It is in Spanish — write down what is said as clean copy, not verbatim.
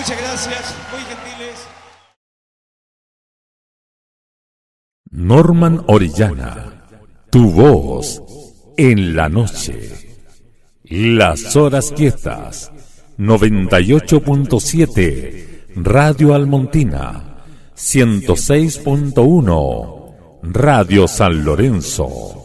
Muchas gracias, muy gentiles. Norman Orellana, tu voz en la noche. Las horas quietas, 98.7, Radio Almontina, 106.1, Radio San Lorenzo.